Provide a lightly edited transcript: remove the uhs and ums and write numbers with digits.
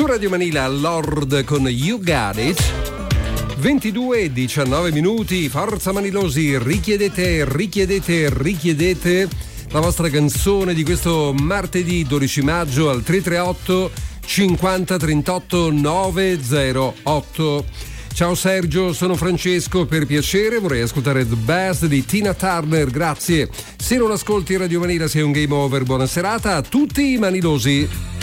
Radio Manila, Lord con You Got It. 22:19 minuti, forza Manilosi, richiedete la vostra canzone di questo martedì 12 maggio al 338 50 38 908. Ciao Sergio, sono Francesco, per piacere vorrei ascoltare The Best di Tina Turner, grazie. Se non ascolti Radio Manila sei un game over, buona serata a tutti i manilosi.